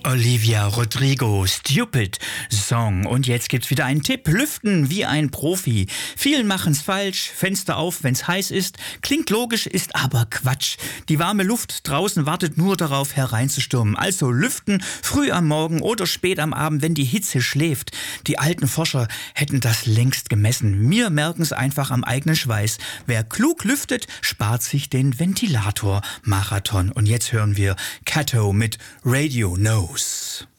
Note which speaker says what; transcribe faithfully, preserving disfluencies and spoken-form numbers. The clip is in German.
Speaker 1: Olivia Rodrigo, Stupid Song. Und jetzt gibt's wieder einen Tipp. Lüften wie ein Profi. Vielen machen's falsch. Fenster auf, wenn's heiß ist. Klingt logisch, ist aber Quatsch. Die warme Luft draußen wartet nur darauf, hereinzustürmen. Also lüften früh am Morgen oder spät am Abend, wenn die Hitze schläft. Die alten Forscher hätten das längst gemessen. Wir merken's einfach am eigenen Schweiß. Wer klug lüftet, spart sich den Ventilator-Marathon. Und jetzt hören wir Kato mit Radio Knows.